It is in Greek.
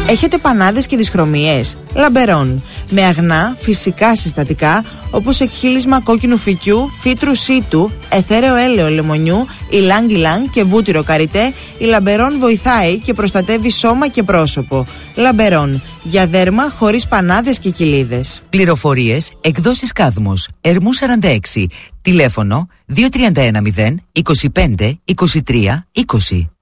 Έχετε πανάδες και δυσχρωμίες? Λαμπερόν. Με αγνά, φυσικά συστατικά όπως εκχύλισμα κόκκινου φυκιού, φύτρου σίτου, αιθέρεο έλαιο λεμονιού, ιλάνγκ και βούτυρο καριτέ, η Λαμπερόν βοηθάει και προστατεύει σώμα και πρόσωπο. Λαμπερόν. Για δέρμα χωρίς πανάδες και κοιλίδες. Πληροφορίες, εκδόσεις Κάδμος, Ερμού 46. Τηλέφωνο 2310 25 23 20.